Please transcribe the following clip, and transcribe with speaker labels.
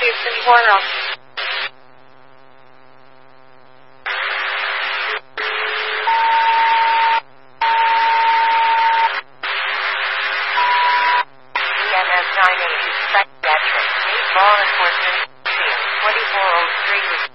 Speaker 1: Houston World. EMS 980 psychiatric. Law enforcement. 2403.